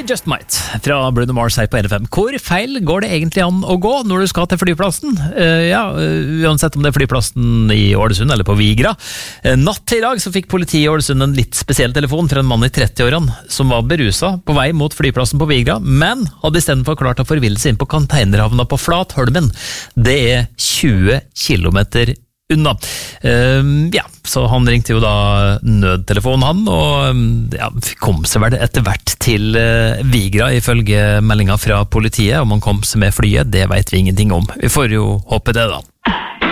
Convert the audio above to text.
Just Might fra Bruno Mars her på LFM. Hvor feil går det egentlig an å gå når du skal til flyplassen? Uansett om det er flyplassen i Ålesund eller på Vigra. Natt til i dag så fikk politiet i Ålesund en litt spesiell telefon fra en mann i 30-årene som var beruset på vei mot flyplassen på Vigra, men hadde i stedet for klart å forville seg inn på containerhavna på Flatholmen. Det er 20 kilometer unna. Så han ringte jo da nødtelefonen han, og kom seg vel etter hvert til Vigra ifølge meldinga fra politiet. Om han kom seg med flyet, det vet vi ingenting om. Vi får jo håpe det da.